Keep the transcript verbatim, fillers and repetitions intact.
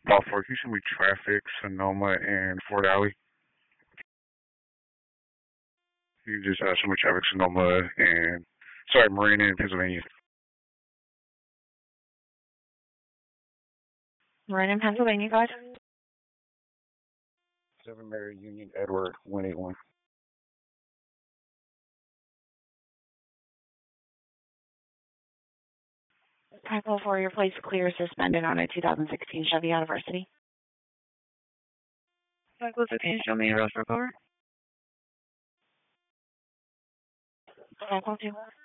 Off for Houston, we traffic, Sonoma, and Fort Alley. You just have so much traffic, Sonoma, and sorry, Marina in Pennsylvania. We're in Pennsylvania, guys. Seven Mary Union Edward one eight one. Typo for your place clear suspended on a two thousand sixteen Chevy University. Typo sixteen, show me your rest recover. Typo two.